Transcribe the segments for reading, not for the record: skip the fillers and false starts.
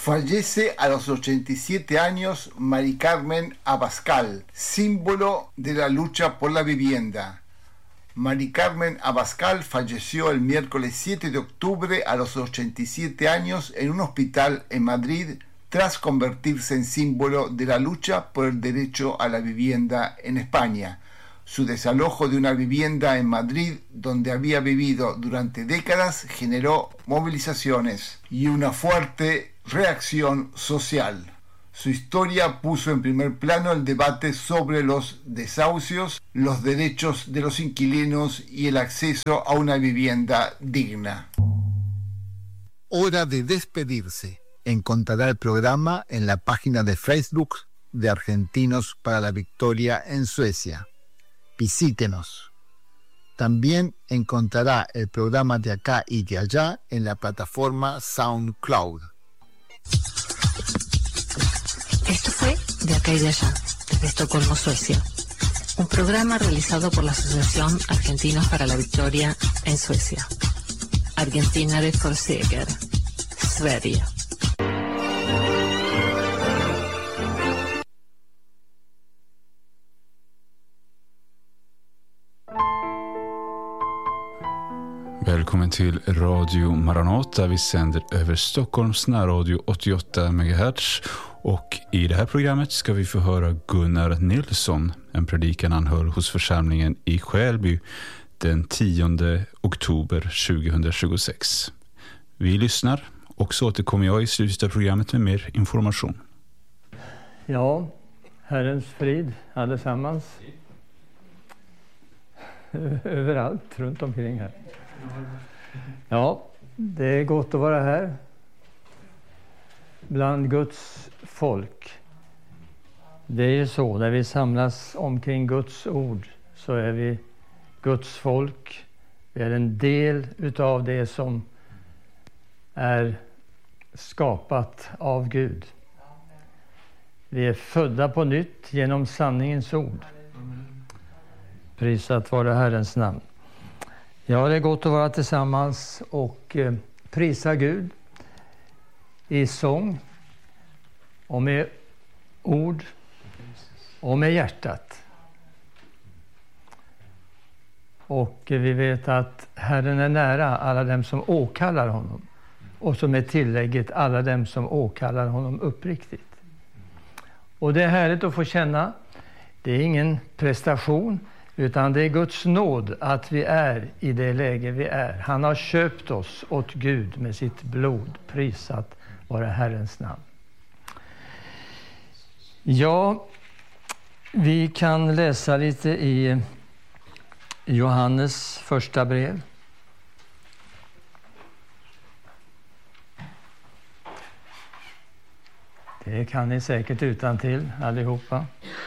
Fallece a los 87 años Mari Carmen Abascal, símbolo de la lucha por la vivienda. Mari Carmen Abascal falleció el miércoles 7 de octubre a los 87 años en un hospital en Madrid tras convertirse en símbolo de la lucha por el derecho a la vivienda en España. Su desalojo de una vivienda en Madrid, donde había vivido durante décadas, generó movilizaciones y una fuerte reacción social. Su historia puso en primer plano el debate sobre los desahucios, los derechos de los inquilinos y el acceso a una vivienda digna. Hora de despedirse. Encontrará el programa en la página de Facebook de Argentinos para la Victoria en Suecia. Visítenos. También encontrará el programa de acá y de allá en la plataforma SoundCloud. Esto fue De acá y de allá, desde Estocolmo, Suecia. Un programa realizado por la Asociación Argentinos para la Victoria en Suecia. Argentinare för seger. Sverige. Välkommen till Radio Maranata. Vi sänder över Stockholms närradio 88 MHz. Och i det här programmet ska vi få höra Gunnar Nilsson, en predikan han höll hos församlingen i Skälby den 10 oktober 2026. Vi lyssnar och så återkommer jag i slutet av programmet med mer information. Ja, Herrens frid allesammans. Överallt runt omkring här. Ja, det är gott att vara här bland Guds folk. Det är ju så, när vi samlas omkring Guds ord så är vi Guds folk. Vi är en del utav det som är skapat av Gud. Vi är födda på nytt genom sanningens ord. Prisat vare Herrens namn. Ja, det är gott att vara tillsammans och prisa Gud i sång och med ord och med hjärtat. Och vi vet att Herren är nära alla dem som åkallar honom. Och som är tillägget alla dem som åkallar honom uppriktigt. Och det är härligt att få känna. Det är ingen prestation. Utan det är Guds nåd att vi är i det läge vi är. Han har köpt oss åt Gud med sitt blod. Prisat vare Herrens namn. Ja, vi kan läsa lite i Johannes första brev. Det kan ni säkert utantill allihopa.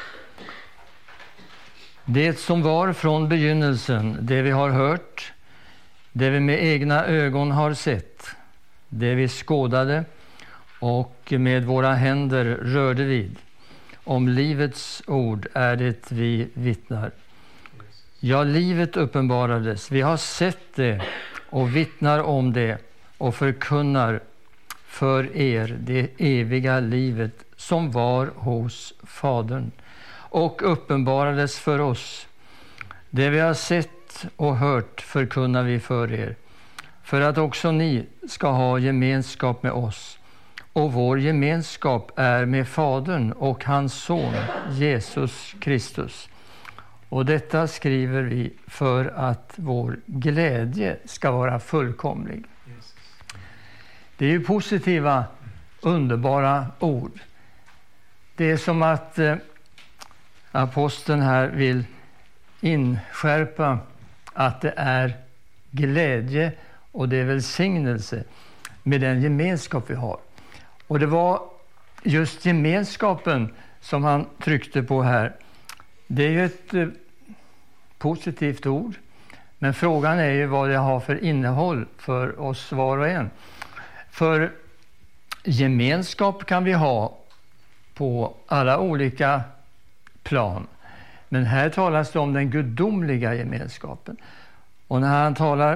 Det som var från begynnelsen, det vi har hört, det vi med egna ögon har sett, det vi skådade och med våra händer rörde vid. Om livets ord är det vi vittnar. Ja, livet uppenbarades. Vi har sett det och vittnar om det och förkunnar för er det eviga livet som var hos Fadern och uppenbarades för oss. Det vi har sett och hört förkunnar vi för er, för att också ni ska ha gemenskap med oss. Och vår gemenskap är med Fadern och hans son Jesus Kristus. Och detta skriver vi för att vår glädje ska vara fullkomlig. Det är ju positiva, underbara ord. Det är som att aposteln här vill inskärpa att det är glädje och det är välsignelse med den gemenskap vi har. Och det var just gemenskapen som han tryckte på här. Det är ju ett positivt ord, men frågan är ju vad det har för innehåll för oss var och en. För gemenskap kan vi ha på alla olika plan. Men här talas det om den gudomliga gemenskapen. Och när han talar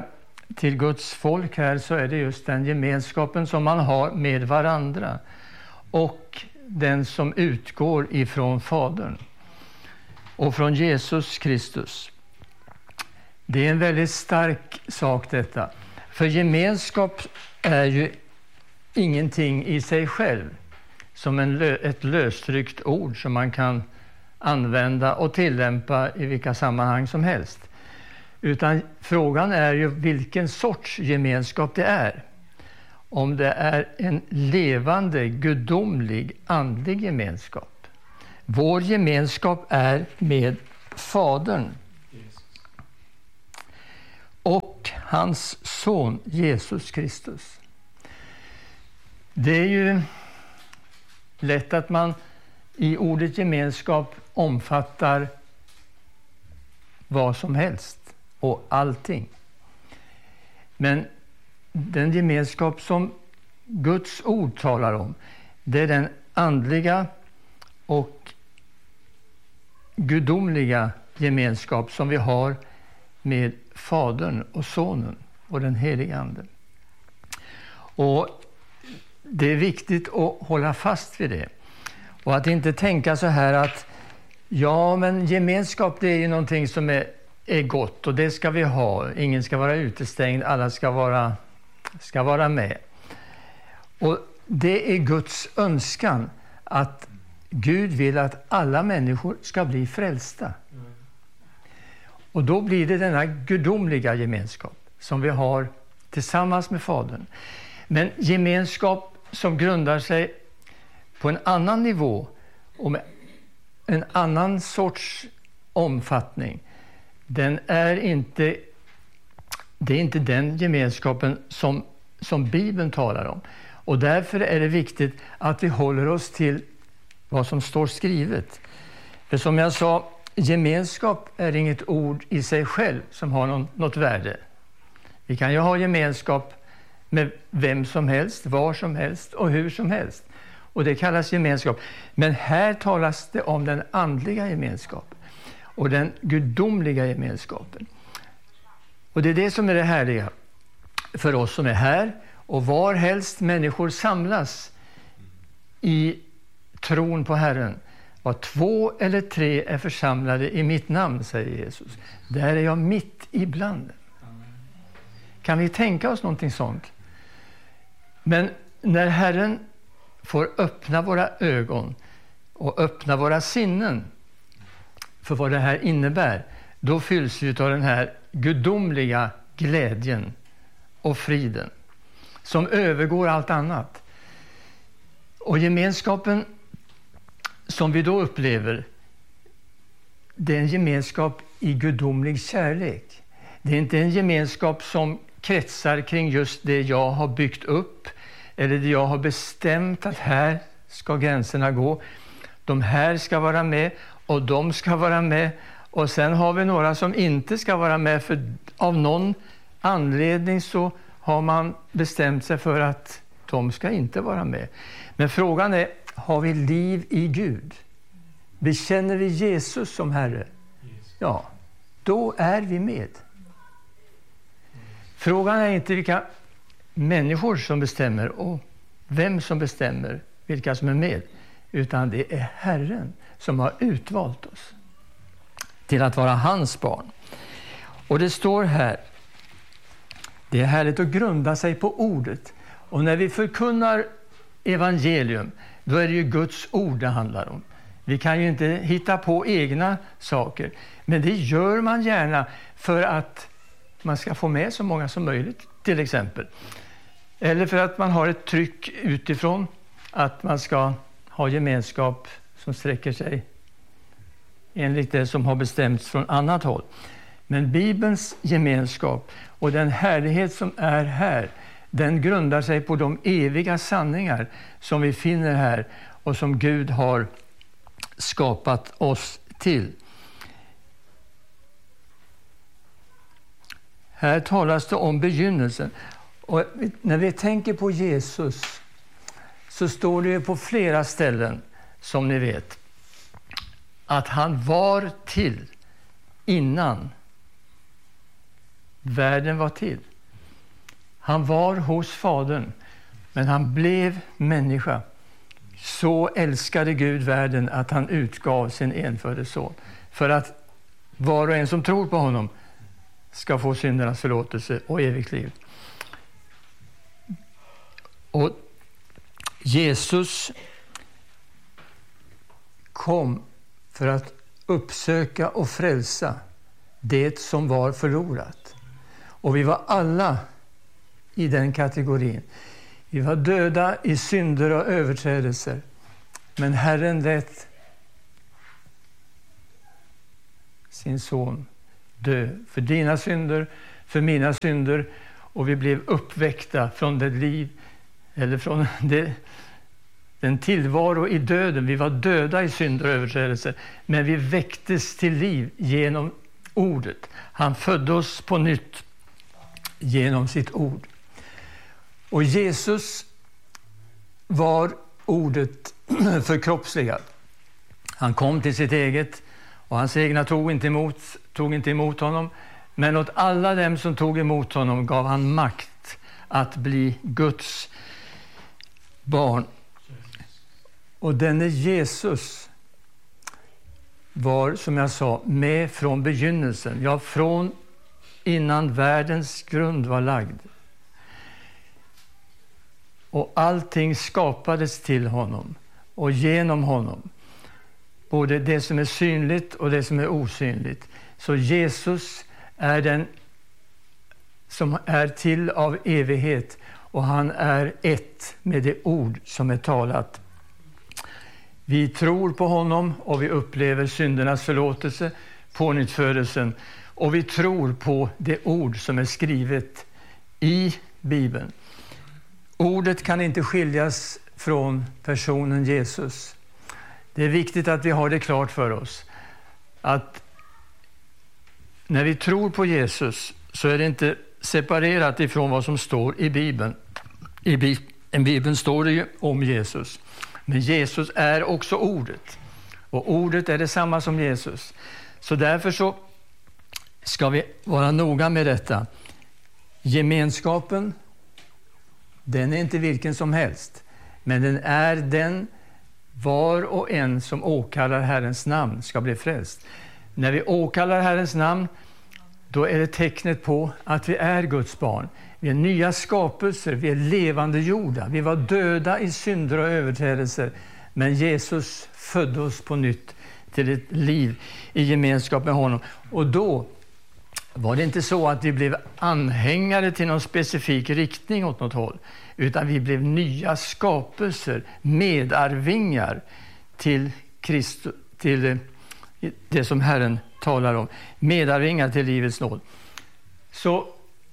till Guds folk här så är det just den gemenskapen som man har med varandra och den som utgår ifrån Fadern och från Jesus Kristus. Det är en väldigt stark sak detta. För gemenskap är ju ingenting i sig själv som ett lösryckt ord som man kan använda och tillämpa i vilka sammanhang som helst. Utan frågan är ju vilken sorts gemenskap det är. Om det är en levande, gudomlig, andlig gemenskap. Vår gemenskap är med Fadern och hans son Jesus Kristus. Det är ju lätt att man i ordet gemenskap omfattar vad som helst och allting. Men den gemenskap som Guds ord talar om, det är den andliga och gudomliga gemenskap som vi har med Fadern och Sonen och den helige Ande. Och det är viktigt att hålla fast vid det. Och att inte tänka så här att ja, men gemenskap det är ju någonting som är gott och det ska vi ha. Ingen ska vara utestängd, alla ska vara med. Och det är Guds önskan att Gud vill att alla människor ska bli frälsta. Och då blir det denna gudomliga gemenskap som vi har tillsammans med Fadern. Men gemenskap som grundar sig på en annan nivå och med en annan sorts omfattning, det är inte den gemenskapen som Bibeln talar om. Och därför är det viktigt att vi håller oss till vad som står skrivet. För som jag sa, gemenskap är inget ord i sig själv som har något värde. Vi kan ju ha gemenskap med vem som helst, var som helst och hur som helst. Och det kallas gemenskap. Men här talas det om den andliga gemenskapen och den gudomliga gemenskapen. Och det är det som är det härliga för oss som är här. Och var helst människor samlas i tron på Herren. Var 2 eller 3 är församlade i mitt namn, säger Jesus. Där är jag mitt ibland dem. Kan vi tänka oss någonting sånt? Men när Herren får öppna våra ögon och öppna våra sinnen för vad det här innebär, då fylls vi av den här gudomliga glädjen och friden som övergår allt annat. Och gemenskapen som vi då upplever, det är en gemenskap i gudomlig kärlek. Det är inte en gemenskap som kretsar kring just det jag har byggt upp eller det jag har bestämt att här ska gränserna gå. De här ska vara med och de ska vara med. Och sen har vi några som inte ska vara med för av någon anledning så har man bestämt sig för att de ska inte vara med. Men frågan är, har vi liv i Gud? Bekänner vi Jesus som Herre? Ja, då är vi med. Frågan är inte vilka människor som bestämmer och vem som bestämmer vilka som är med. Utan det är Herren som har utvalt oss till att vara hans barn. Och det står här, det är härligt att grunda sig på ordet. Och när vi förkunnar evangelium, då är det ju Guds ord det handlar om. Vi kan ju inte hitta på egna saker. Men det gör man gärna för att man ska få med så många som möjligt, till exempel. Eller för att man har ett tryck utifrån att man ska ha gemenskap som sträcker sig enligt det som har bestämts från annat håll. Men Bibelns gemenskap och den härlighet som är här, den grundar sig på de eviga sanningar som vi finner här och som Gud har skapat oss till. Här talas det om begynnelsen. Och när vi tänker på Jesus så står det ju på flera ställen, som ni vet, att han var till innan världen var till. Han var hos Fadern, men han blev människa. Så älskade Gud världen att han utgav sin enfödde son, för att var och en som tror på honom ska få syndernas förlåtelse och evigt liv. Och Jesus kom för att uppsöka och frälsa det som var förlorat. Och vi var alla i den kategorin. Vi var döda i synder och överträdelser. Men Herren lät sin son dö för dina synder, för mina synder. Och vi blev uppväckta från det liv, eller från den tillvaro i döden. Vi var döda i synder och överträdelser, men vi väcktes till liv genom ordet. Han födde oss på nytt genom sitt ord. Och Jesus var ordet förkroppsligad. Han kom till sitt eget, och hans egna tog inte emot honom. Men åt alla dem som tog emot honom gav han makt att bli Guds barn. Och denne Jesus var, som jag sa, med från begynnelsen. Ja, från innan världens grund var lagd. Och allting skapades till honom och genom honom. Både det som är synligt och det som är osynligt. Så Jesus är den som är till av evighet, och han är ett med det ord som är talat. Vi tror på honom och vi upplever syndernas förlåtelse, pånyttfödelsen, och vi tror på det ord som är skrivet i Bibeln. Ordet kan inte skiljas från personen Jesus. Det är viktigt att vi har det klart för oss, att när vi tror på Jesus så är det inte separerat ifrån vad som står i Bibeln. I Bibeln står det ju om Jesus. Men Jesus är också ordet. Och ordet är detsamma som Jesus. Så därför så ska vi vara noga med detta. Gemenskapen, den är inte vilken som helst. Men den är den var och en som åkallar Herrens namn ska bli frälst. När vi åkallar Herrens namn, då är det tecknet på att vi är Guds barn. Vi är nya skapelser, vi är levande jorda. Vi var döda i synder och överträdelser. Men Jesus födde oss på nytt till ett liv i gemenskap med honom. Och då var det inte så att vi blev anhängare till någon specifik riktning åt något håll. Utan vi blev nya skapelser, medarvingar till Kristus, till det som Herren talar om. Medarvingar till livets nåd. Så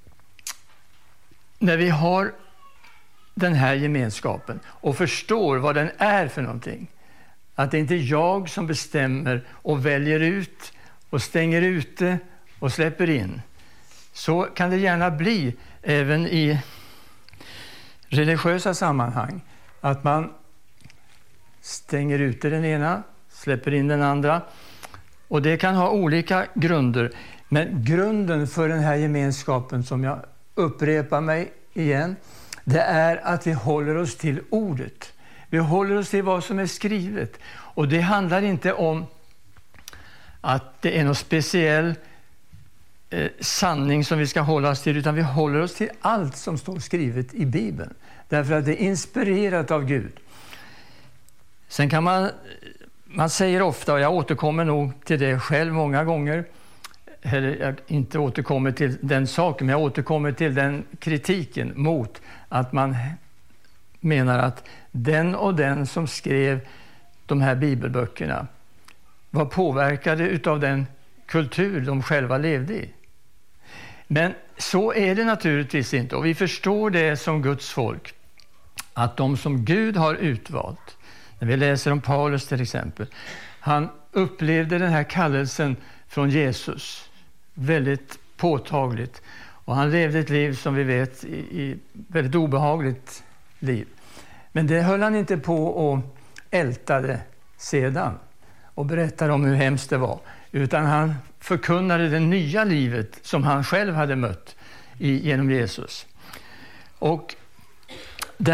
när vi har den här gemenskapen och förstår vad den är för någonting, att det inte är jag som bestämmer och väljer ut och stänger ute och släpper in, så kan det gärna bli även i religiösa sammanhang att man stänger ute den ena, släpper in den andra, och det kan ha olika grunder. Men grunden för den här gemenskapen, som jag upprepar mig igen, det är att vi håller oss till ordet. Vi håller oss till vad som är skrivet. Och det handlar inte om att det är någon speciell sanning som vi ska hålla oss till, utan vi håller oss till allt som står skrivet i Bibeln. Därför att det är inspirerat av Gud. Sen kan man säger ofta, och jag återkommer nog till det själv många gånger, eller jag inte återkommer till den saken, men jag återkommer till den kritiken mot att man menar att den och den som skrev de här bibelböckerna var påverkade utav den kultur de själva levde i. Men så är det naturligtvis inte, och vi förstår det som Guds folk, att de som Gud har utvalt, när vi läser om Paulus till exempel, han upplevde den här kallelsen från Jesus väldigt påtagligt, och han levde ett liv som vi vet i väldigt obehagligt liv. Men det höll han inte på och ältade sedan och berättade om hur hemskt det var, utan han förkunnade det nya livet som han själv hade mött genom Jesus. Och det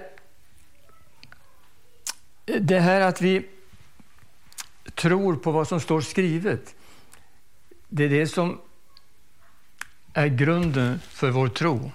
här att vi tror på vad som står skrivet, det är det som är grunden för vår tro.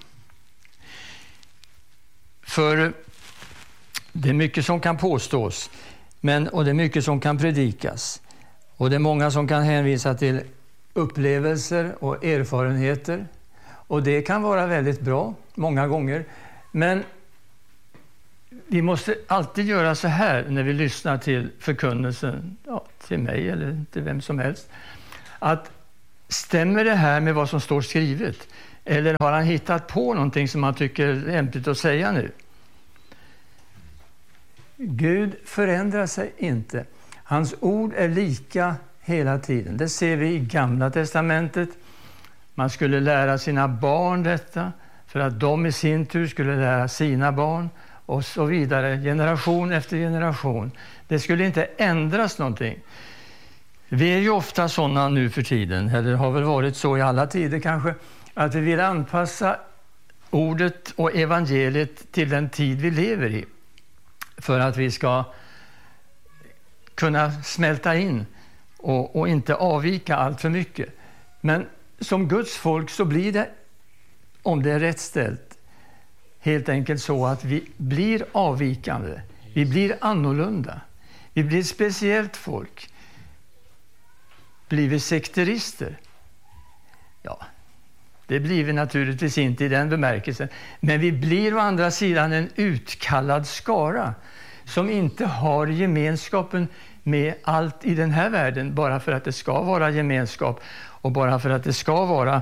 För det är mycket som kan påstås, och det är mycket som kan predikas. Och det är många som kan hänvisa till upplevelser och erfarenheter. Och det kan vara väldigt bra många gånger. Men vi måste alltid göra så här när vi lyssnar till förkunnelsen, till mig eller till vem som helst. Att stämmer det här med vad som står skrivet? Eller har han hittat på någonting som han tycker är lämpligt att säga nu? Gud förändrar sig inte. Hans ord är lika hela tiden. Det ser vi i Gamla testamentet. Man skulle lära sina barn detta för att de i sin tur skulle lära sina barn och så vidare, generation efter generation. Det skulle inte ändras någonting. Vi är ju ofta sådana nu för tiden, eller har väl varit så i alla tider kanske, att vi vill anpassa ordet och evangeliet till den tid vi lever i. För att vi ska kunna smälta in och inte avvika allt för mycket. Men som Guds folk så blir det, om det är rätt ställt, helt enkelt så att vi blir avvikande. Vi blir annorlunda. Vi blir speciellt folk. Blir vi sekterister? Ja, det blir vi naturligtvis inte i den bemärkelsen. Men vi blir å andra sidan en utkallad skara som inte har gemenskapen med allt i den här världen bara för att det ska vara gemenskap och bara för att det ska vara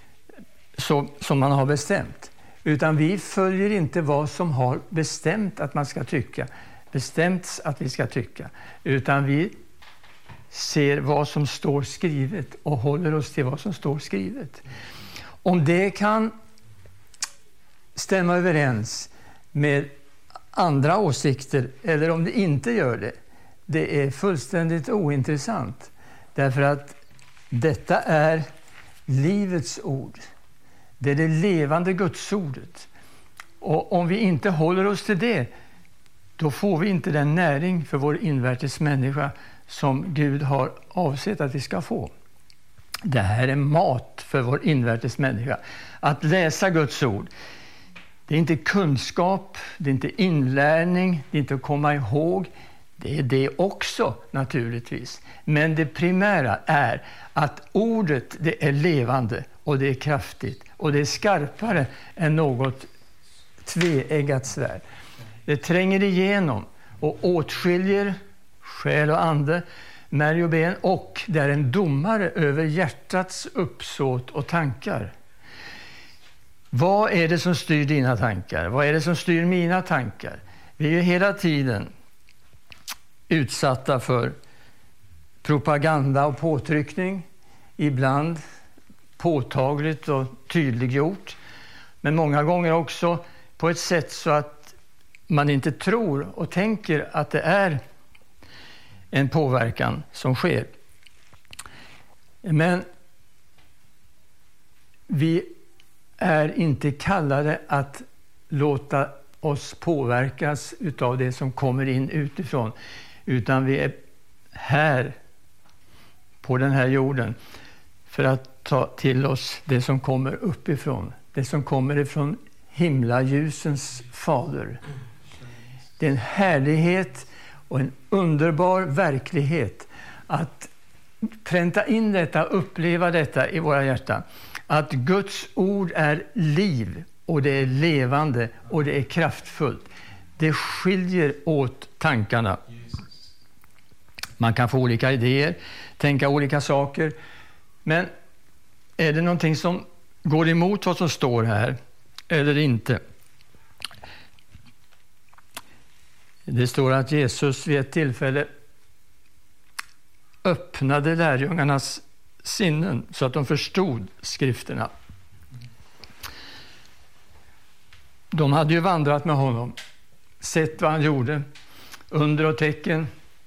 så som man har bestämt. Utan vi följer inte vad som har bestämt att man ska tycka, bestämts att vi ska tycka, utan vi ser vad som står skrivet och håller oss till vad som står skrivet. Om det kan stämma överens med andra åsikter eller om det inte gör det, det är fullständigt ointressant. Därför att detta är livets ord. Det är det levande Gudsordet. Och om vi inte håller oss till det, då får vi inte den näring för vår invärtes människa som Gud har avsett att vi ska få. Det här är mat för vår invärtes människa. Att läsa Guds ord, det är inte kunskap, det är inte inlärning, det är inte att komma ihåg. Det är det också naturligtvis. Men det primära är att ordet, det är levande och det är kraftigt. Och det är skarpare än något tveeggat svärd. Det tränger igenom och åtskiljer själ och ande, märg och ben, och det är en domare över hjärtats uppsåt och tankar. Vad är det som styr dina tankar? Vad är det som styr mina tankar? Vi är ju hela tiden utsatta för propaganda och påtryckning, ibland påtagligt och tydliggjort, men många gånger också på ett sätt så att man inte tror och tänker att det är en påverkan som sker. Men vi är inte kallade att låta oss påverkas av det som kommer in utifrån, utan vi är här på den här jorden för att ta till oss det som kommer uppifrån, det som kommer ifrån himlaljusens fader. Det är en härlighet och en underbar verklighet att pränta in detta, uppleva detta i våra hjärtan. Att Guds ord är liv och det är levande och det är kraftfullt. Det skiljer åt tankarna. Man kan få olika idéer, tänka olika saker. Men är det någonting som går emot vad som står här eller inte? Det står att Jesus vid ett tillfälle öppnade lärjungarnas sinnen så att de förstod skrifterna. De hade ju vandrat med honom, sett vad han gjorde, under och tecken.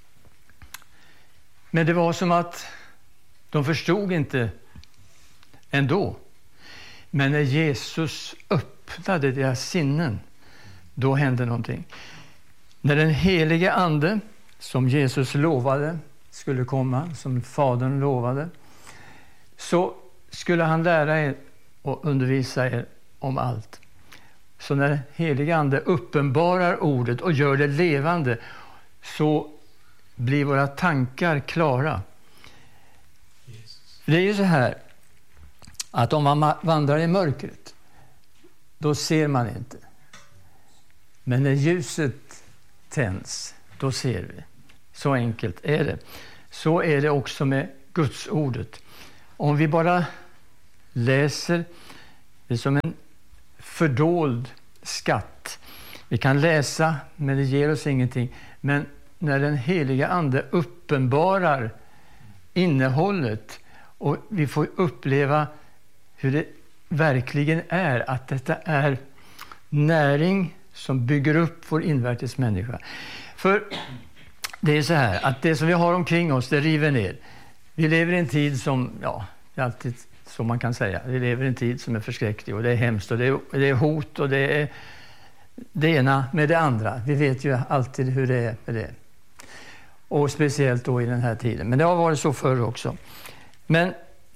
Men det var som att de förstod inte ändå. Men när Jesus öppnade öppnade deras sinnen, då hände någonting. När den helige ande, som Jesus lovade skulle komma, som Fadern lovade, så skulle han lära er och undervisa er om allt. Så när den helige ande uppenbarar ordet och gör det levande, så blir våra tankar klara. Det är ju så här att om man vandrar i mörkret, då ser man inte. Men när ljuset tänds, då ser vi. Så enkelt är det. Så är det också med Guds ordet. Om vi bara läser, det är som en fördold skatt. Vi kan läsa, men det ger oss ingenting. Men när den heliga ande uppenbarar innehållet och vi får uppleva hur det verkligen är, att detta är näring som bygger upp vår invärtes människa. För det är så här att det som vi har omkring oss, det river ner. Vi lever i en tid som, alltid så man kan säga, vi lever i en tid som är förskräcklig och det är hemskt och det är hot och det är det ena med det andra. Vi vet ju alltid hur det är med det. Och speciellt då i den här tiden. Men det har varit så förr också. Men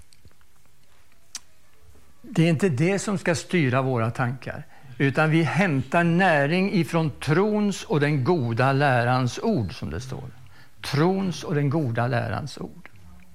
det är inte det som ska styra våra tankar. Utan vi hämtar näring ifrån trons och den goda lärans ord, som det står. Trons och den goda lärans ord.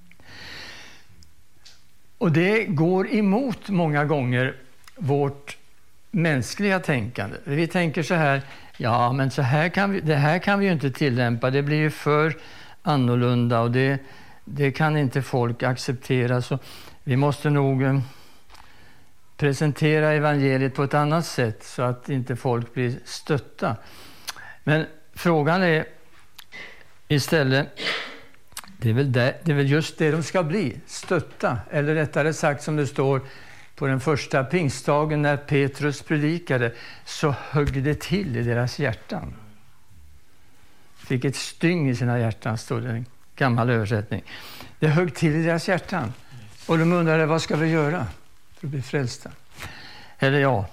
Och det går emot många gånger vårt mänskliga tänkande. Vi tänker så här, men det här kan vi ju inte tillämpa. Det blir ju för annorlunda och det kan inte folk acceptera. Så vi måste nog presentera evangeliet på ett annat sätt så att inte folk blir stötta. Men frågan är istället, det är väl just det de ska bli, stötta. Eller rättare sagt, som det står på den första pingstdagen när Petrus predikade, så högg det till i deras hjärtan. Fick ett styng i sina hjärtan, stod det i en gammal översättning. Det högg till i deras hjärtan. Och de undrade, vad ska vi göra för att bli frälsta? Eller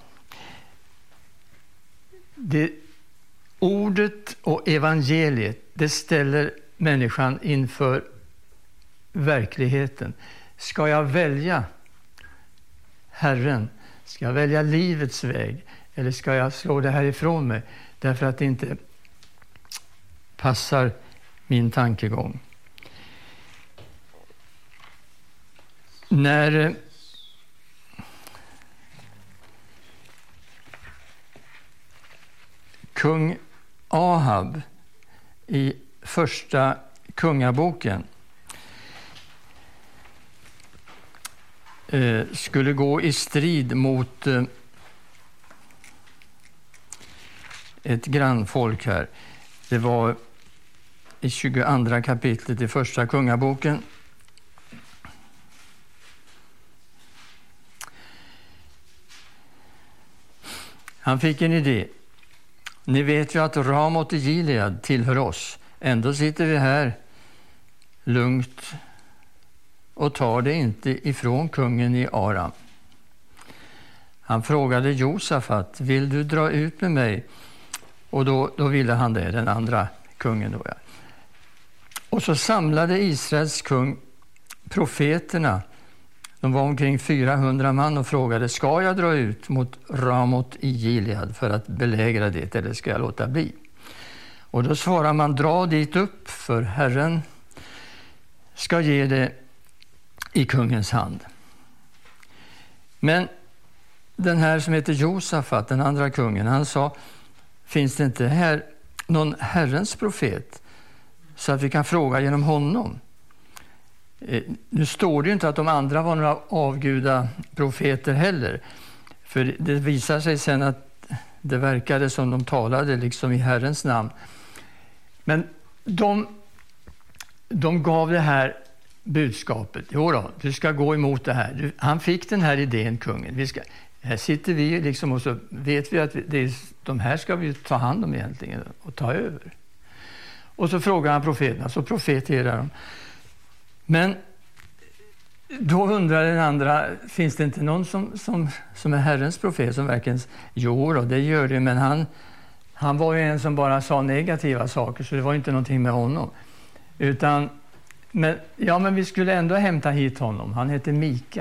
ordet och evangeliet, det ställer människan inför verkligheten. Ska jag välja Herren? Ska jag välja livets väg? Eller ska jag slå det här ifrån mig därför att det inte passar min tankegång? När kung Ahab i första kungaboken skulle gå i strid mot ett grannfolk här. Det var i 22 kapitlet i första kungaboken. Han fick en idé. Ni vet ju att Ramot i Gilead tillhör oss. Ändå sitter vi här lugnt och tar det inte ifrån kungen i Aram. Han frågade Josafat, vill du dra ut med mig? Och då ville han det, den andra kungen då. Ja. Och så samlade Israels kung profeterna. De var omkring 400 man och frågade, ska jag dra ut mot Ramot i Gilead för att belägra det, eller ska jag låta bli? Och då svarar man, dra dit upp, för Herren ska ge det i kungens hand. Men den här som heter Josafat, den andra kungen, han sa, finns det inte här någon Herrens profet så att vi kan fråga genom honom? Nu står det ju inte att de andra var några avguda profeter heller. För det visar sig sen att det verkade som de talade liksom i Herrens namn. Men de gav det här budskapet. Jo då, du ska gå emot det här. Han fick den här idén, kungen. Här sitter vi liksom och så vet vi att de här ska vi ta hand om egentligen och ta över. Och så frågar han profeterna, så profeterar de. Men då undrar den andra, finns det inte någon som är Herrens profet som verkligen... Jo då, det gör det, men han var ju en som bara sa negativa saker, så det var inte någonting med honom. Men vi skulle ändå hämta hit honom. Han heter Mika.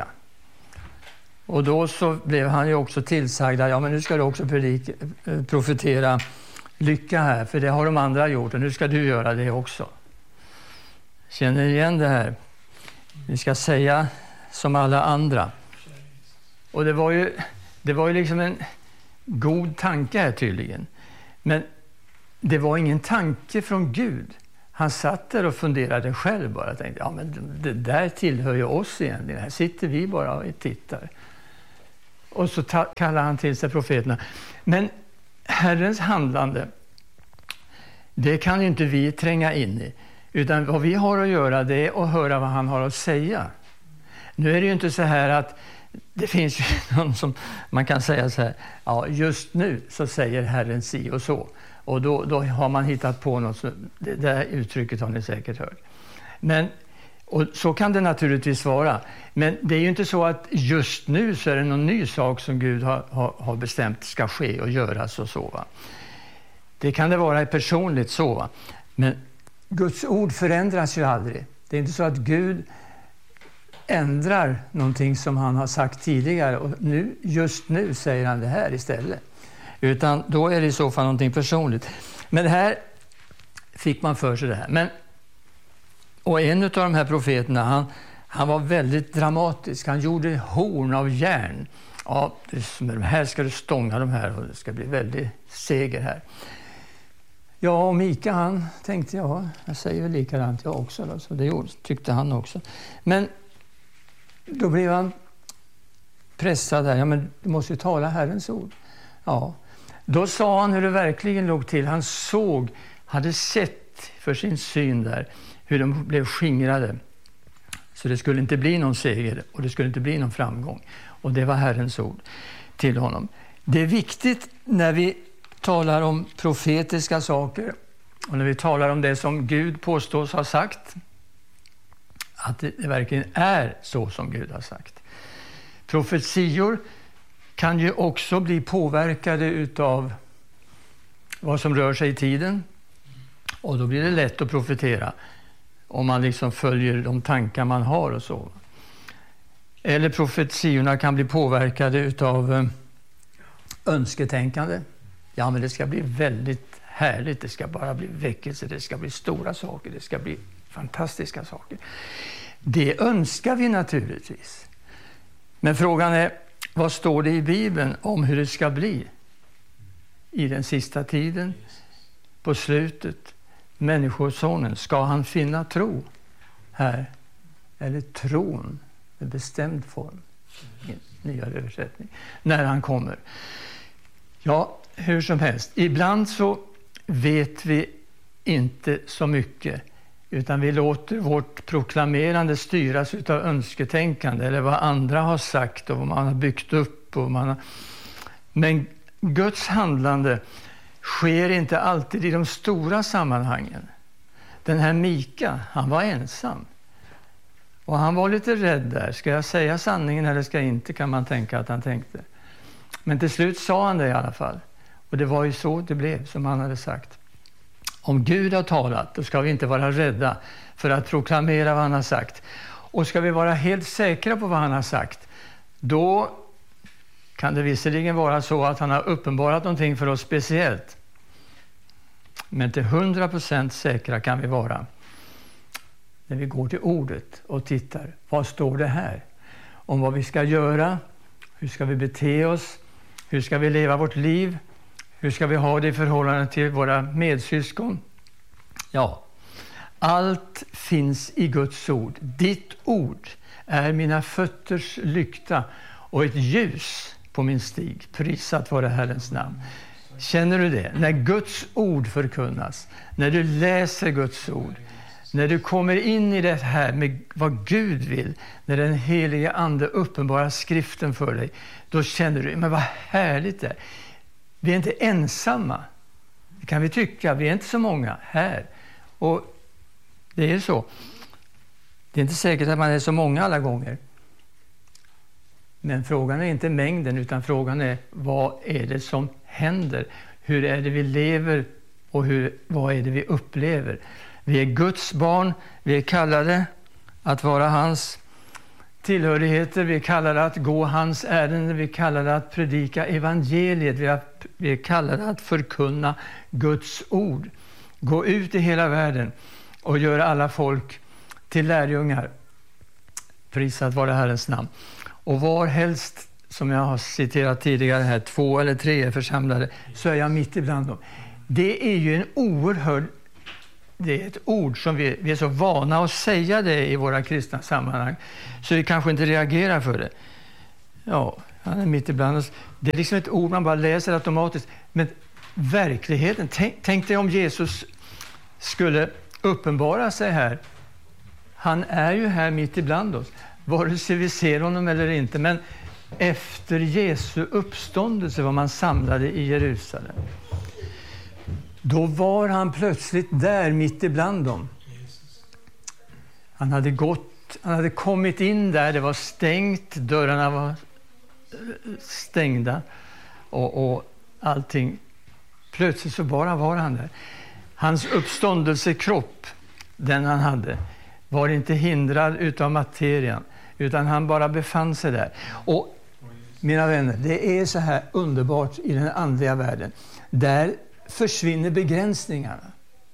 Och då så blev han ju också tillsagd att men nu ska du också profetera lycka här, för det har de andra gjort och nu ska du göra det också. Känner ni igen det här? Vi ska säga som alla andra. Och det var ju liksom en god tanke här tydligen. Men det var ingen tanke från Gud. Han satt där och funderade själv bara. Tänkte, men det där tillhör ju oss egentligen. Här sitter vi bara och tittar. Och så kallar han till sig profeterna. Men Herrens handlande, det kan inte vi tränga in i. Utan vad vi har att göra, det är att höra vad han har att säga. Nu är det ju inte så här att det finns ju någon som man kan säga så här, just nu så säger Herren si och så. Och då har man hittat på något, så det där uttrycket har ni säkert hört. Och så kan det naturligtvis vara. Men det är ju inte så att just nu så är det någon ny sak som Gud har bestämt ska ske och göras och så. Va? Det kan det vara personligt så. Va? Men Guds ord förändras ju aldrig. Det är inte så att Gud ändrar någonting som han har sagt tidigare och just nu säger han det här istället. Utan då är det i så fall någonting personligt. Men det här fick man för sig det här. Och en av de här profeterna, han var väldigt dramatisk. Han gjorde horn av järn. Ja, med de här ska du stånga de här och det ska bli väldigt seger här. Ja, och Mika han tänkte, jag säger väl likadant jag också. Då. Så det tyckte han också. Men då blev han pressad där. Men du måste ju tala Herrens ord. Ja, då sa han hur det verkligen låg till. Han hade sett för sin syn där hur de blev skingrade. Så det skulle inte bli någon seger och det skulle inte bli någon framgång. Och det var Herrens ord till honom. Det är viktigt när vi talar om profetiska saker och när vi talar om det som Gud påstås ha sagt, att det verkligen är så som Gud har sagt. Profetior kan ju också bli påverkade utav vad som rör sig i tiden. Och då blir det lätt att profetera om man liksom följer de tankar man har och så. Eller profetiorna kan bli påverkade utav önsketänkande. Ja, men det ska bli väldigt härligt. Det ska bara bli väckelse. Det ska bli stora saker. Det ska bli fantastiska saker. Det önskar vi naturligtvis. Men frågan är, vad står det i Bibeln om hur det ska bli i den sista tiden, på slutet? Människosonen, ska han finna tro här? Eller tron med bestämd form i nyare översättning när han kommer? Ja, hur som helst. Ibland så vet vi inte så mycket, utan vi låter vårt proklamerande styras utav önsketänkande eller vad andra har sagt och vad man har byggt upp. Men Guds handlande sker inte alltid i de stora sammanhangen. Den här Mika, han var ensam. Och han var lite rädd där. Ska jag säga sanningen eller ska jag inte, kan man tänka att han tänkte. Men till slut sa han det i alla fall. Och det var ju så det blev som han hade sagt. Om Gud har talat, då ska vi inte vara rädda för att proklamera vad han har sagt. Och ska vi vara helt säkra på vad han har sagt, då kan det visserligen vara så att han har uppenbarat någonting för oss speciellt. Men till 100% säkra kan vi vara när vi går till ordet och tittar. Vad står det här? Om vad vi ska göra, hur ska vi bete oss, hur ska vi leva vårt liv, hur ska vi ha det i förhållande till våra medsyskon? Ja, allt finns i Guds ord. Ditt ord är mina fötters lykta och ett ljus på min stig. Prisat vare Herrens namn. Känner du det? När Guds ord förkunnas, när du läser Guds ord, när du kommer in i det här med vad Gud vill, när den helige ande uppenbarar skriften för dig, då känner du, men vad härligt det är. Vi är inte ensamma. Det kan vi tycka. Vi är inte så många här. Och det är så. Det är inte säkert att man är så många alla gånger. Men frågan är inte mängden, utan frågan är vad är det som händer? Hur är det vi lever och vad är det vi upplever? Vi är Guds barn, vi är kallade att vara hans tillhörigheter, vi är kallade att gå hans ärenden, vi är kallade att predika evangeliet, vi är kallade att förkunna Guds ord. Gå ut i hela världen och göra alla folk till lärjungar. Prisat vare Herrens namn. Och var helst, som jag har citerat tidigare här, 2 eller 3 är församlade, så är jag mitt ibland dem. Det är ju en oerhörd, det är ett ord som vi är så vana att säga det i våra kristna sammanhang, så vi kanske inte reagerar för det. Ja, han är mitt ibland oss. Det är liksom ett ord man bara läser automatiskt. Men verkligheten, tänk dig om Jesus skulle uppenbara sig här. Han är ju här mitt ibland oss, vare sig vi ser honom eller inte. Men efter Jesu uppståndelse var man samlade i Jerusalem. Då var han plötsligt där mitt ibland dem. Han hade kommit in där, det var stängt, dörrarna var stängda och allting. Plötsligt så bara var han där. Hans uppståndelsekropp, den han hade, var inte hindrad utav materian, utan han bara befann sig där. Och mina vänner, det är så här underbart i den andliga världen. Där försvinner begränsningarna.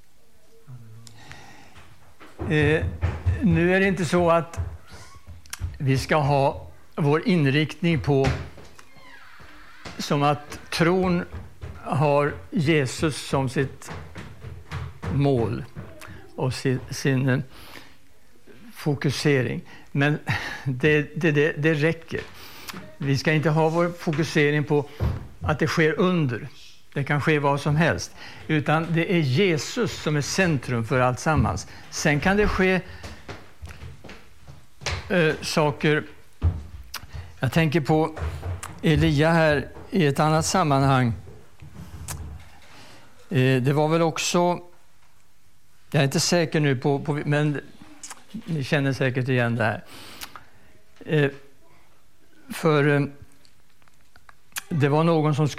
Nu är det inte så att vi ska ha vår inriktning på som att tron har Jesus som sitt mål och sin fokusering. Men det räcker. Vi ska inte ha vår fokusering på att det sker under. Det kan ske vad som helst. Utan det är Jesus som är centrum för allt sammans. Sen kan det ske saker. Jag tänker på Elia här i ett annat sammanhang. Det var väl också, jag är inte säker nu på men ni känner säkert igen det här. För det var någon som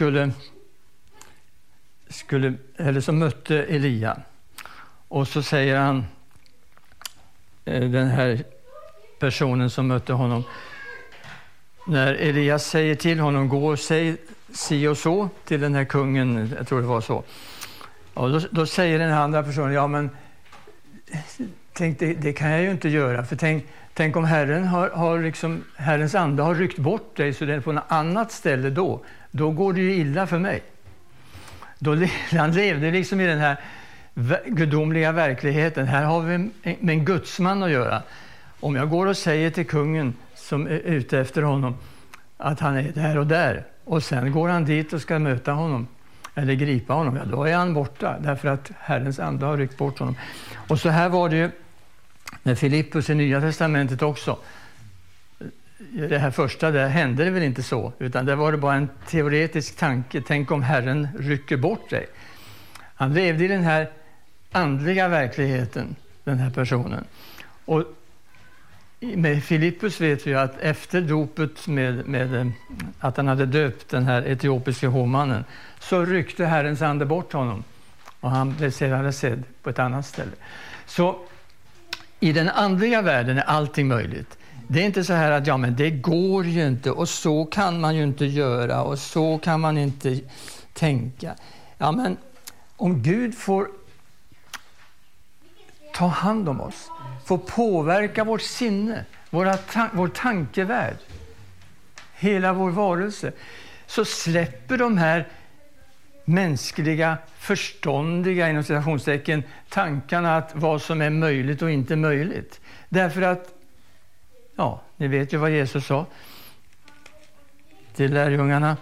som mötte Elia. Och så säger han, den här personen som mötte honom, när Elias säger till honom, gå och säg si och så till den här kungen, jag tror det var så. Och då säger den andra personen, ja men tänk, det kan jag ju inte göra, för tänk om Herren har liksom, Herrens ande har ryckt bort dig så det är på något annat ställe då går det ju illa för mig. Han levde liksom i den här gudomliga verkligheten. Här har vi med en gudsman att göra. Om jag går och säger till kungen som är ute efter honom att han är där och där, och sen går han dit och ska möta honom eller gripa honom, ja, då är han borta därför att Herrens ande har ryckt bort honom. Och så här var det ju med Filippus i Nya testamentet också. Det här första, där hände det väl inte så, utan det var det bara en teoretisk tanke. Tänk om Herren rycker bort dig. Han levde i den här andliga verkligheten, den här personen. Och med Filippus vet vi att efter dopet med att han hade döpt den här etiopiska hovmannen, så ryckte Herrens ande bort honom och han blev sedan sedd på ett annat ställe. Så i den andliga världen är allting möjligt. Det är inte så här att ja, men det går ju inte och så kan man ju inte göra och så kan man inte tänka. Ja, men om Gud får ta hand om oss, får påverka vårt sinne, vår tankevärld, hela vår varelse, så släpper de här mänskliga, förståndiga inom citationstecken tankarna att vad som är möjligt och inte möjligt. Därför att, ja, ni vet ju vad Jesus sa till lärjungarna.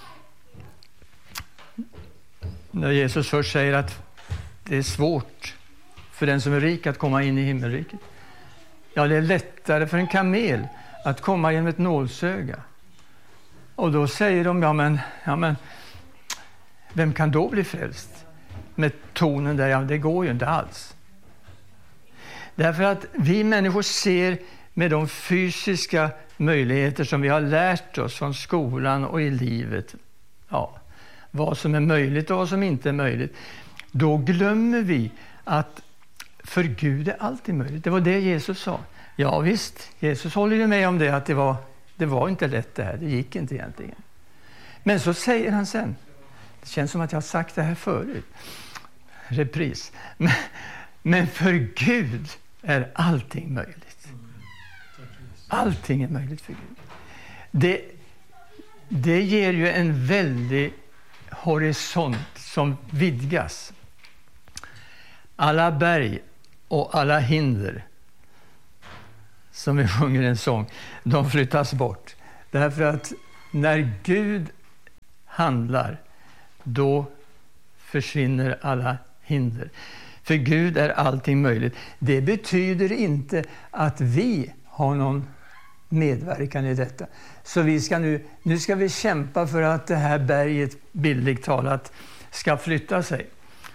När Jesus först säger att det är svårt för den som är rik att komma in i himmelriket. Ja, det är lättare för en kamel att komma genom ett nålsöga. Och då säger de, ja men vem kan då bli frälst? Med tonen där, ja det går ju inte alls. Därför att vi människor ser med de fysiska möjligheter som vi har lärt oss från skolan och i livet. Ja, vad som är möjligt och vad som inte är möjligt. Då glömmer vi att för Gud är alltid möjligt. Det var det Jesus sa. Ja visst, Jesus håller ju med om det, att det var inte lätt det här. Det gick inte egentligen. Men så säger han sen. Det känns som att jag har sagt det här förut. Repris. Men för Gud är allting möjligt. Allting är möjligt för Gud. Det ger ju en väldig horisont som vidgas. Alla berg och alla hinder, som vi sjunger en sång, de flyttas bort. Därför att när Gud handlar, då försvinner alla hinder. För Gud är allting möjligt. Det betyder inte att vi har någon medverkan i detta. Så vi ska nu ska vi kämpa för att det här berget, bildligt talat, ska flytta sig.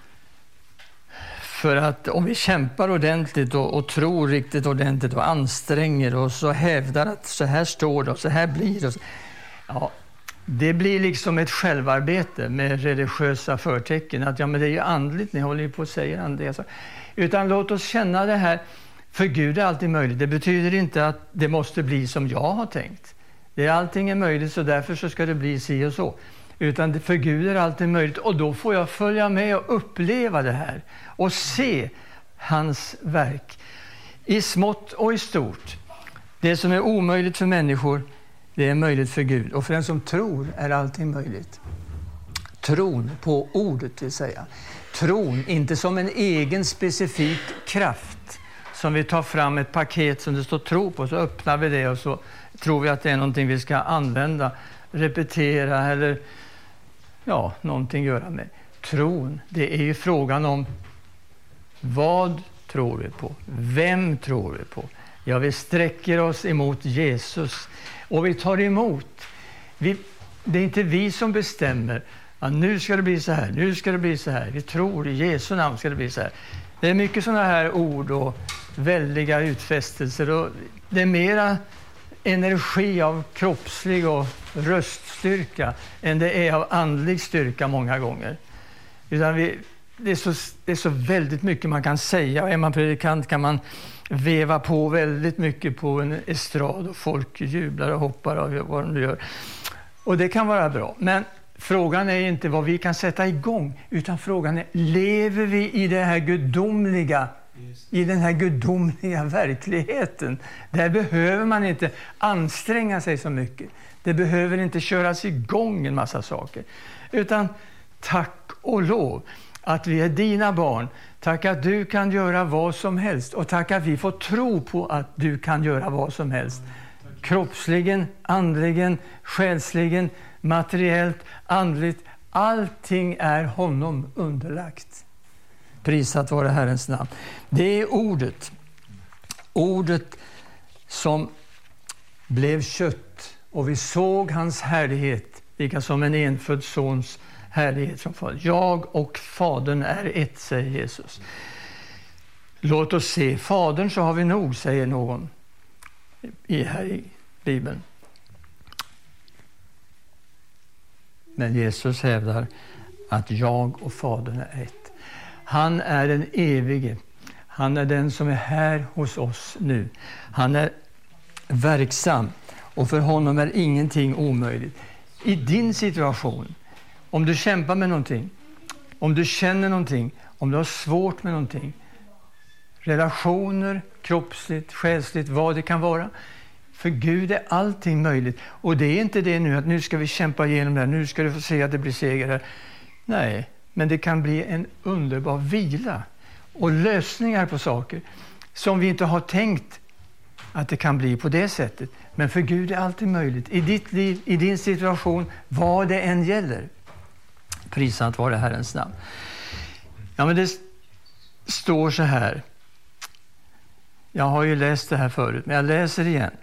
För att om vi kämpar ordentligt och tror riktigt ordentligt och anstränger oss och hävdar att så här står det och så här blir det. Ja, det blir liksom ett självarbete med religiösa förtecken. Att men det är ju andligt, ni håller ju på att säga det. Utan låt oss känna det här. För Gud är alltid möjligt. Det betyder inte att det måste bli som jag har tänkt. Allting är möjligt, så därför så ska det bli si och så. Utan för Gud är alltid möjligt, och då får jag följa med och uppleva det här och se hans verk i smått och i stort. Det som är omöjligt för människor, det är möjligt för Gud, och för den som tror är allting möjligt. Tron på ordet, vill säga. Tron inte som en egen specifik kraft som vi tar fram ett paket som det står tro på, så öppnar vi det och så tror vi att det är någonting vi ska använda, repetera eller någonting göra med. Tron, det är ju frågan om vad tror vi på? Vem tror vi på? Ja, vi sträcker oss emot Jesus och vi tar emot. Det är inte vi som bestämmer att nu ska det bli så här, nu ska det bli så här. Vi tror i Jesu namn ska det bli så här. Det är mycket sådana här ord och väldiga utfästelser, och det är mera energi av kroppslig och röststyrka än det är av andlig styrka många gånger. Utan det är så väldigt mycket man kan säga, och är man predikant kan man veva på väldigt mycket på en estrad och folk jublar och hoppar av vad de gör. Och det kan vara bra, men frågan är inte vad vi kan sätta igång, utan frågan är, lever vi i det här gudomliga, i den här gudomliga verkligheten? Där behöver man inte anstränga sig så mycket. Det behöver inte köras igång en massa saker. Utan tack och lov att vi är dina barn. Tack att du kan göra vad som helst. Och tack att vi får tro på att du kan göra vad som helst. Kroppsligen, andligen, själsligen, materiellt, andligt. Allting är honom underlagt. Prisat vare Herrens namn. Det är ordet. Ordet som blev kött, och vi såg hans härlighet, lika som en enfödd sons härlighet som fader. Jag och Fadern är ett, säger Jesus. Låt oss se Fadern, så har vi nog, säger någon här i Bibeln. Men Jesus hävdar att jag och Fadern är ett. Han är den evige. Han är den som är här hos oss nu. Han är verksam, och för honom är ingenting omöjligt. I din situation, om du kämpar med någonting, om du känner någonting, om du har svårt med någonting, relationer, kroppsligt, själsligt, vad det kan vara. För Gud är allting möjligt. Och det är inte det nu att nu ska vi kämpa igenom det här, nu ska du få se att det blir seger här. Nej, men det kan bli en underbar vila och lösningar på saker som vi inte har tänkt att det kan bli på det sättet. Men för Gud är alltid möjligt. I ditt liv, i din situation, vad det än gäller. Prisat vare Herrens namn. Ja, men det står så här. Jag har ju läst det här förut, men jag läser igen.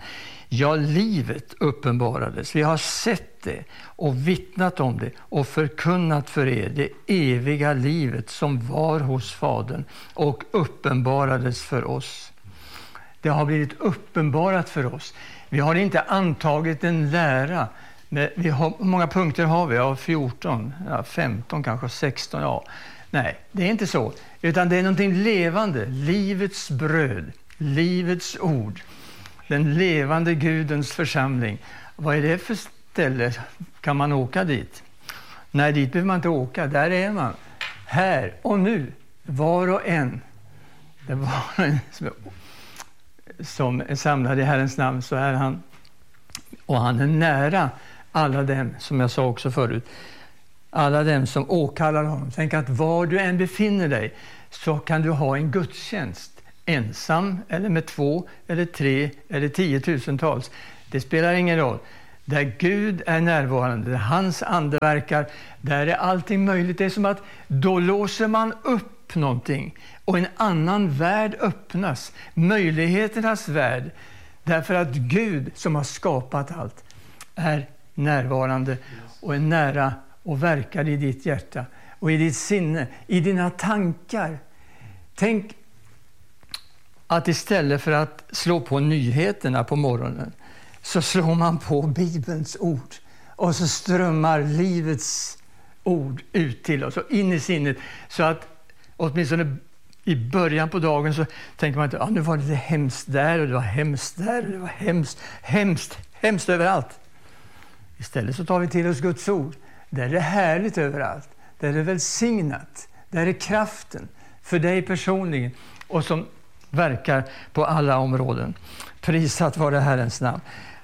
Ja, livet uppenbarades. Vi har sett det och vittnat om det och förkunnat för er det eviga livet som var hos Fadern och uppenbarades för oss. Det har blivit uppenbarat för oss. Vi har inte antagit en lära. Men hur många punkter har vi? Ja, 14, 15 kanske, 16. Ja. Nej, det är inte så. Utan det är någonting levande. Livets bröd, livets ord. Den levande Gudens församling. Vad är det för ställe? Kan man åka dit? Nej, dit behöver man inte åka. Där är man. Här och nu. Var och en. Det var en som är samlad i Herrens namn, så är han. Och han är nära alla dem, som jag sa också förut. Alla dem som åkallar honom. Tänk att var du än befinner dig så kan du ha en gudstjänst. Ensam eller med 2 eller 3 eller 10-tusentals. Det spelar ingen roll. Där Gud är närvarande, där hans ande verkar, där är allting möjligt. Det är som att då låser man upp någonting och en annan värld öppnas. Möjligheternas värld. Därför att Gud som har skapat allt är närvarande och är nära och verkar i ditt hjärta och i ditt sinne, i dina tankar. Tänk att istället för att slå på nyheterna på morgonen så slår man på Bibelns ord och så strömmar livets ord ut till oss och in i sinnet, så att åtminstone i början på dagen så tänker man att nu var det hemskt där och det var hemskt där och det var hemskt överallt. Istället så tar vi till oss Guds ord. Där är det härligt överallt. Där är det välsignat. Där är kraften för dig personligen och som verkar på alla områden. Prisat var det Herrens namn.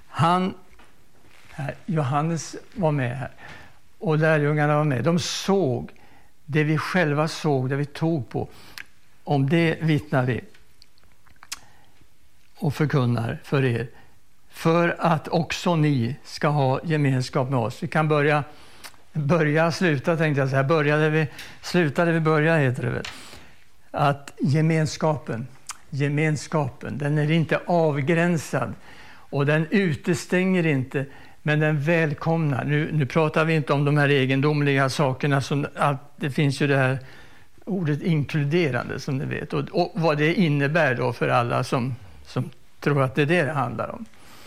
Johannes var med här och lärjungarna var med. De såg det vi själva såg, det vi tog på. Om det vittnar vi och förkunnar för er. För att också ni ska ha gemenskap med oss. Vi kan börja sluta, tänkte jag säga. Slutade vi börja, heter det väl. Att gemenskapen, den är inte avgränsad och den utestänger inte, men den välkomnar. Nu pratar vi inte om de här egendomliga sakerna som det finns ju det här ordet inkluderande som ni vet och vad det innebär då för alla som tror att det är det handlar om.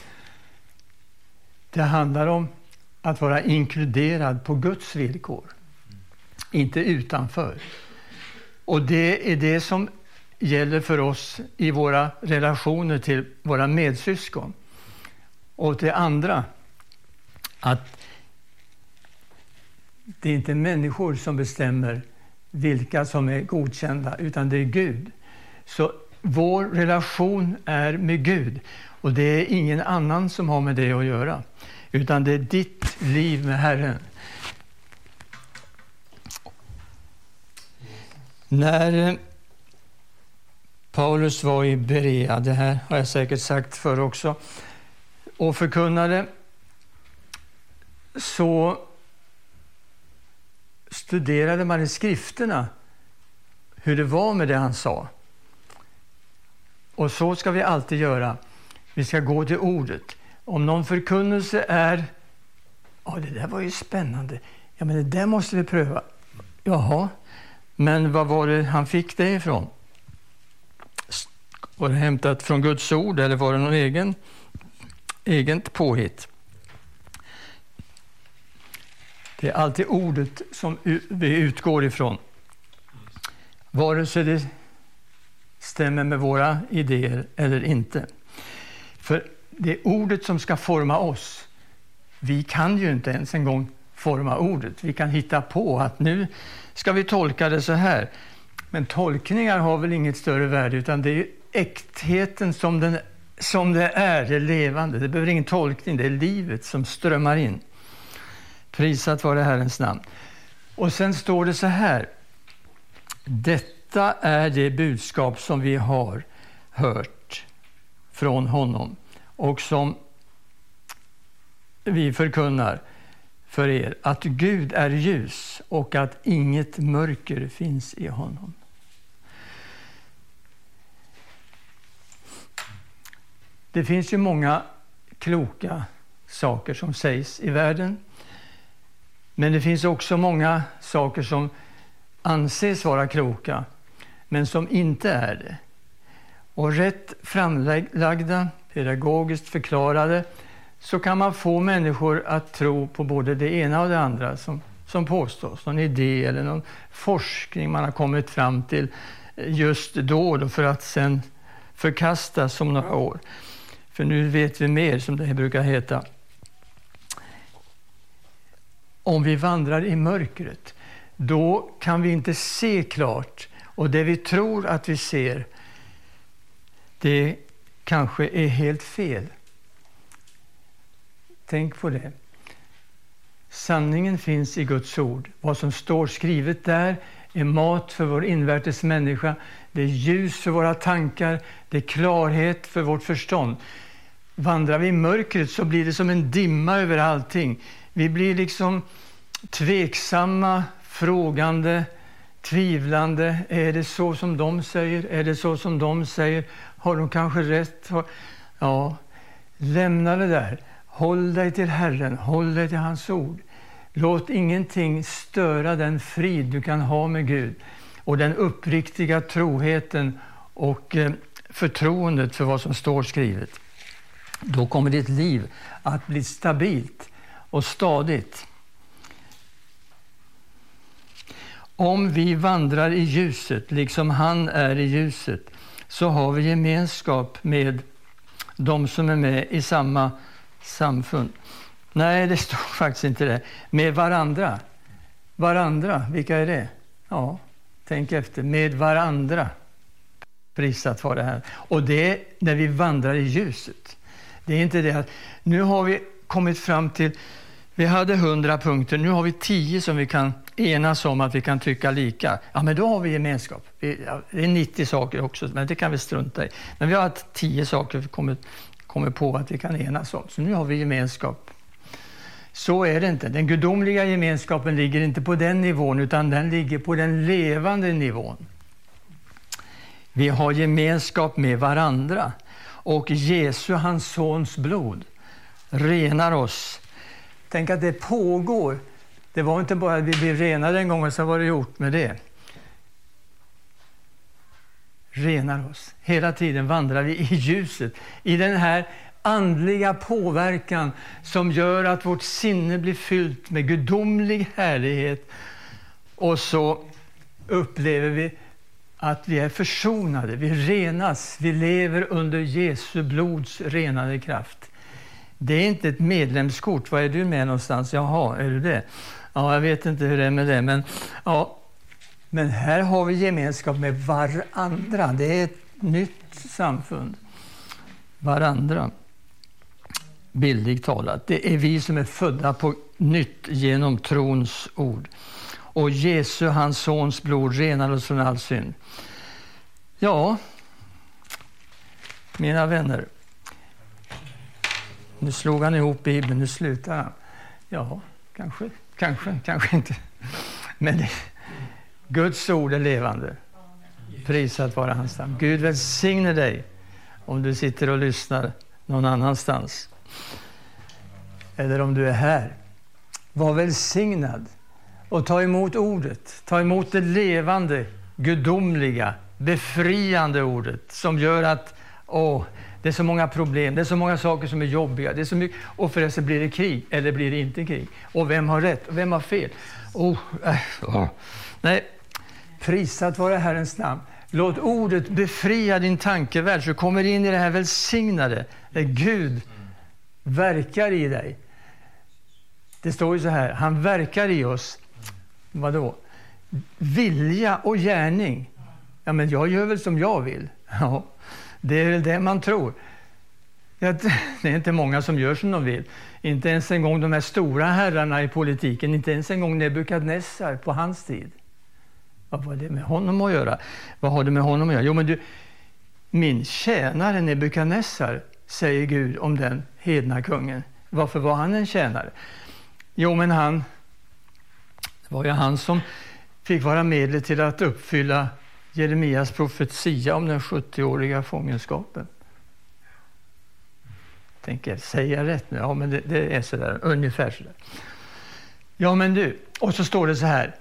Det handlar om att vara inkluderad på Guds villkor, inte utanför. Och det är det som gäller för oss i våra relationer till våra medsyskon och till andra. Att det är inte människor som bestämmer vilka som är godkända, utan det är Gud. Så vår relation är med Gud och det är ingen annan som har med det att göra, utan det är ditt liv med Herren. När Paulus var i Berea, det här har jag säkert sagt förr också, och förkunnade, så studerade man i skrifterna hur det var med det han sa. Och så ska vi alltid göra. Vi ska gå till ordet. Om någon förkunnelse är, det där var ju spännande. Ja, men det där måste vi pröva. Jaha, men vad var det han fick det ifrån? Var det hämtat från Guds ord eller var det någon eget påhitt? Det är alltid ordet som vi utgår ifrån. Vare sig det stämmer med våra idéer eller inte. För det är ordet som ska forma oss. Vi kan ju inte ens en gång forma ordet. Vi kan hitta på att nu ska vi tolka det så här. Men tolkningar har väl inget större värde, utan det är äktheten som det är, det levande. Det behöver ingen tolkning, det är livet som strömmar in. Prisat var det Herrens namn. Och sen står det så här. Detta är det budskap som vi har hört från honom och som vi förkunnar för er, att Gud är ljus och att inget mörker finns i honom. Det finns ju många kloka saker som sägs i världen. Men det finns också många saker som anses vara kloka, men som inte är det. Och rätt framlagda, pedagogiskt förklarade, så kan man få människor att tro på både det ena och det andra som påstås. Någon idé eller någon forskning man har kommit fram till just då för att sen förkastas om några år. För nu vet vi mer, som det brukar heta. Om vi vandrar i mörkret, då kan vi inte se klart. Och det vi tror att vi ser, det kanske är helt fel. Tänk på det. Sanningen finns i Guds ord. Vad som står skrivet där är mat för vår invärtes människa. Det är ljus för våra tankar. Det är klarhet för vårt förstånd. Vandrar vi i mörkret så blir det som en dimma över allting. Vi blir liksom tveksamma, frågande, tvivlande. Är det så som de säger? Är det så som de säger? Har de kanske rätt? Ja, lämna det där. Håll dig till Herren, håll dig till hans ord. Låt ingenting störa den frid du kan ha med Gud och den uppriktiga troheten och förtroendet för vad som står skrivet. Då kommer ditt liv att bli stabilt och stadigt. Om vi vandrar i ljuset, liksom han är i ljuset, så har vi gemenskap med de som är med i samma samfund. Nej, det står faktiskt inte det. Med varandra. Varandra, vilka är det? Ja, tänk efter. Med varandra. Prisat var det här. Och det är när vi vandrar i ljuset. Det är inte det att nu har vi kommit fram till, vi hade 100 punkter, nu har vi 10 som vi kan enas om att vi kan tycka lika. Ja, men då har vi gemenskap. Det är 90 saker också, men det kan vi strunta i. Men vi har 10 saker vi kommer på att vi kan enas om. Så nu har vi gemenskap. Så är det inte. Den gudomliga gemenskapen ligger inte på den nivån, utan den ligger på den levande nivån. Vi har gemenskap med varandra. Och Jesu, hans sons blod, renar oss. Tänk att det pågår. Det var inte bara att vi blev renade en gång och så var det gjort med det. Renar oss. Hela tiden vandrar vi i ljuset. I den här andliga påverkan som gör att vårt sinne blir fyllt med gudomlig härlighet. Och så upplever vi att vi är försonade, vi renas, vi lever under Jesu blods renade kraft. Det är inte ett medlemskort. Var är du med någonstans? Jaha, är du det? Ja, jag vet inte hur det är med det, men ja. Men här har vi gemenskap med varandra. Det är ett nytt samfund. Varandra. Bildligt talat. Det är vi som är födda på nytt genom trons ord. Och Jesu, hans sons blod, renar oss från all synd. Ja, mina vänner. Nu slog han ihop Bibeln, nu slutar han. Ja, kanske inte. Men Guds ord är levande. Prisat vara hans namn. Gud välsigne dig om du sitter och lyssnar någon annanstans. Eller om du är här. Var välsignad. Och ta emot ordet. Ta emot det levande, gudomliga, befriande ordet. Som gör att det är så många problem. Det är så många saker som är jobbiga. Det är så mycket, och förresten blir det krig eller blir det inte krig. Och vem har rätt och vem har fel? Nej, prisat vare Herrens namn. Låt ordet befria din tankevärld så du kommer in i det här välsignade. Där Gud verkar i dig. Det står ju så här, han verkar i oss. Vadå? Vilja och gärning. Ja, men jag gör väl som jag vill. Ja, det är väl det man tror. Det är inte många som gör som de vill. Inte ens en gång de här stora herrarna i politiken. Inte ens en gång Nebukadnessar på hans tid. Vad var det med honom att göra? Vad har det med honom att göra? Jo, men du, min tjänare Nebukadnessar, säger Gud om den hedna kungen. Varför var han en tjänare? Jo, men det var ju han som fick vara medel till att uppfylla Jeremias profetia om den 70-åriga fångenskapen. tänker, säger jag rätt nu? Ja, men det är sådär, ungefär sådär. Ja, men du, och så står det så här.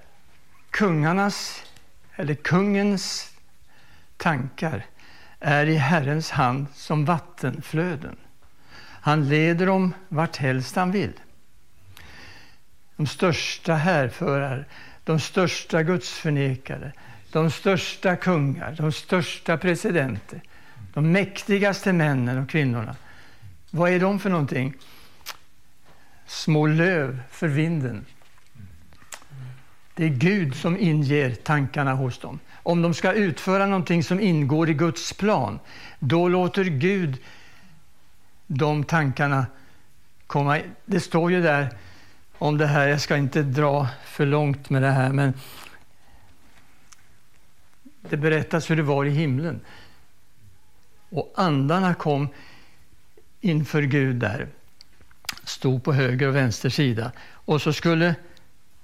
Kungens tankar är i Herrens hand som vattenflöden. Han leder dem vart helst han vill. De största härförare, de största gudsförnekare, de största kungar, de största presidenter, de mäktigaste männen och kvinnorna. Vad är de för någonting? Små löv för vinden. Det är Gud som inger tankarna hos dem. Om de ska utföra någonting som ingår i Guds plan, då låter Gud de tankarna komma. Det står ju där om det här, jag ska inte dra för långt med det här, men det berättas hur det var i himlen. Och andarna kom inför Gud där, stod på höger och vänster sida. Och så skulle